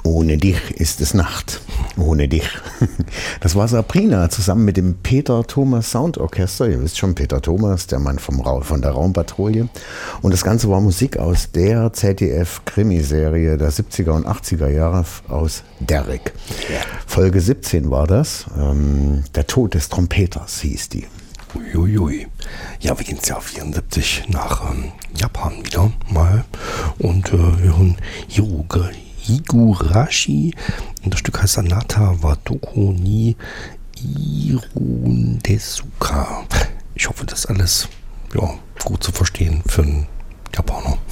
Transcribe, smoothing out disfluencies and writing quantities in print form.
Ohne dich ist es Nacht. Ohne dich. Das war Sabrina zusammen mit dem Peter Thomas Soundorchester. Ihr wisst schon, Peter Thomas, der Mann von der Raumpatrouille. Und das Ganze war Musik aus der ZDF-Krimiserie der 70er und 80er Jahre aus Derrick. Folge 17 war das. Der Tod des Trompeters hieß die. Uiuiui. Ja, wir gehen ins Jahr 74 nach Japan wieder mal und hören Higurashi. Und das Stück heißt Anata wa Doko ni Irun Desuka. Ich hoffe, das ist alles gut zu verstehen für einen Japaner.